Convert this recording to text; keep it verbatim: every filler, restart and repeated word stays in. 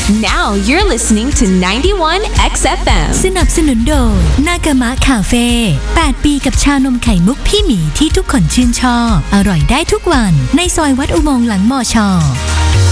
Now you're listening to ไนน์ตี้วัน เอ็กซ์ เอฟ เอ็มสนับสนุนโดยนากามะคาเฟ่แปดปีกับชานมไข่มุกพี่หมีที่ทุกคนชื่นชอบอร่อยได้ทุกวันในซอยวัดอุโมงค์หลังมอชอ